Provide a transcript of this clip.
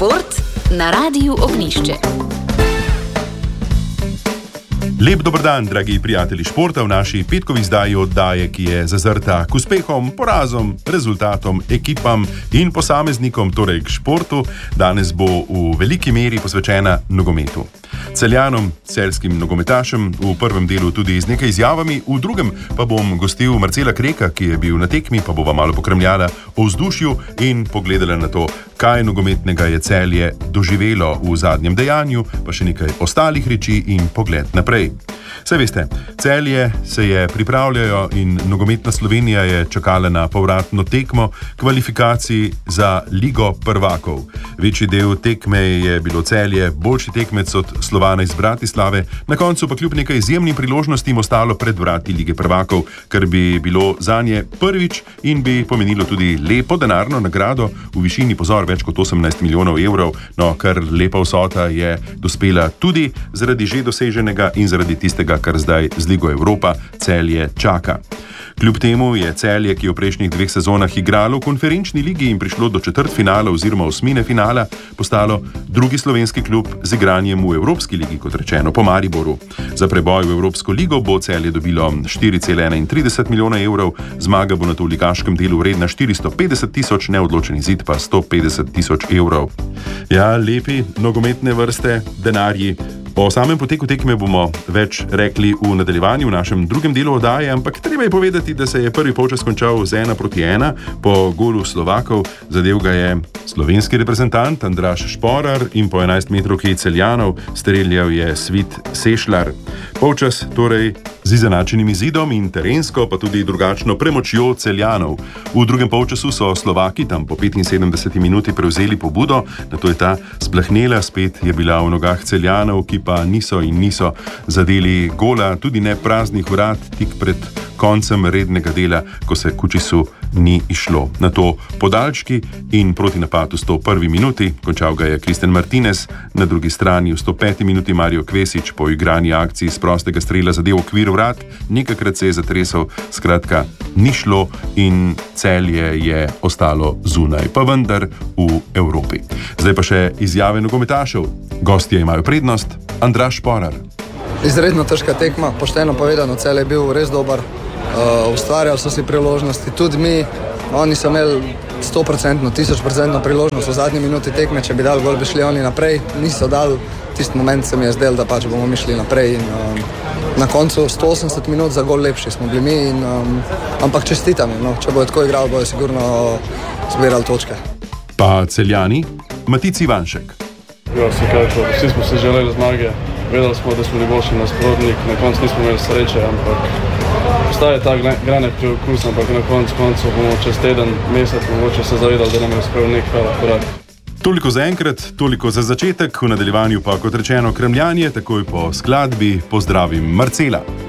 Šport na Radiu Ognjišče. Lep dober dan, dragi prijatelji športa, v naši petkovi izdaji oddaje, ki je zazrta k uspehom, porazom, rezultatom, ekipam in posameznikom, torej k športu. Danes bo v veliki meri posvečena nogometu. Celjanom, celjskim nogometašem, v prvem delu tudi z nekaj izjavami, v drugem pa bom gostil Marcela Kreka, ki je bil na tekmi, pa bova malo pokremljala o vzdušju in pogledala na to, kaj nogometnega je Celje doživelo v zadnjem dejanju, pa še nekaj ostalih reči in pogled naprej. Saj veste, Celje se je pripravljajo in nogometna Slovenija je čakala na povratno tekmo kvalifikacij za Ligo prvakov. Večji del tekme je bilo Celje boljši tekmec od Slovana iz Bratislave, na koncu pa kljub nekaj izjemnim priložnostim ostalo pred vrati Lige prvakov, kar bi bilo zanje prvič in bi pomenilo tudi lepo denarno nagrado v višini, pozor, več kot 18 milijonov evrov, no kar lepa vsota je dospela tudi zaradi že doseženega in zaradi tistega, kar zdaj z Ligo Evropa Celje čaka. Kljub temu je Celje, ki je v prejšnjih 2 sezonah igralo v konferenčni ligi in prišlo do četrtfinala oziroma osmine finala, postalo drugi slovenski klub z igranjem v Evropski ligi, kot rečeno, po Mariboru. Za preboj v Evropsko ligo bo Celje dobilo 4,31 milijona evrov, zmaga bo na to v ligaškem delu vredna 450 tisoč, neodločen izid pa 150 tisoč evrov. Ja, lepi nogometne vrste, denarji. O samem poteku tekme bomo več rekli v nadaljevanju v našem drugem delu oddaje, ampak treba je povedati, da se je prvi polčas končal z 1-1 po golu Slovakov. Zadev ga je slovenski reprezentant Andraž Šporar in po 11 metrovki Celjanov streljal je Svit Sešljar. Polčas torej z izenačenim izidom in terensko pa tudi drugačno premočjo Celjanov. V drugem polčasu so Slovaki tam po 75 minuti prevzeli pobudo, nato je ta splahnela, spet je bila v nogah Celjanov, ki pa niso zadeli gola, tudi ne praznih vrat tik pred koncem rednega dela, ko se Kučisu ni išlo. Nato podaljški in protinapad v 101. minuti, končal ga je Kristjan Martinez, na drugi strani v 105. minuti Mario Kvesič po igrani akciji z prostega strela zadel okvir vrat, nekajkrat se je zatresel, skratka ni šlo in Celje je ostalo zunaj, pa vendar v Evropi. Zdaj pa še izjave nogometašev. Gostje imajo prednost. Andraž Šporar. Izredno težka tekma, pošteno povedano, Celje je bil res dober, ustvarjali so si priložnosti, tudi mi, oni so imeli 100%, 1000% priložnost v zadnji minuti tekme, če bi dali gol, bi šli oni naprej, niso dali, tisti moment se mi je zdel, da pač bomo mi šli naprej in na koncu 180 minut za gol lepši smo bili mi, ampak čestitam jim, če bojo tako igrali, bojo sigurno zbirali točke. Pa Celjani, Matic Ivanšek. Ja, vsekakor, vsi smo si želeli zmage, vedeli smo, da smo najboljši nasprotnik, na koncu nismo imeli sreče, ampak ostaje ta granek priokus, ampak na koncu bomo čez teden, mesec, mogoče se zavedali, da nam je uspel nek korak. Toliko za enkrat, toliko za začetek, v nadaljevanju pa, kot rečeno, kremljanje, takoj po skladbi pozdravim Marcela.